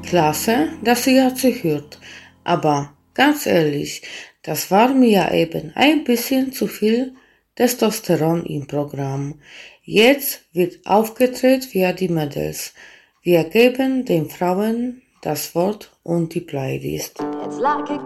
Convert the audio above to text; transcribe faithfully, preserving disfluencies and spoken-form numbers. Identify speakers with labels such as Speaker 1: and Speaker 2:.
Speaker 1: Klasse, dass ihr zuhört. Aber ganz ehrlich, das war mir eben ein bisschen zu viel Testosteron im Programm. Jetzt wird aufgedreht wie die Mädels. Wir geben den Frauen das Wort und die Playlist. It's like a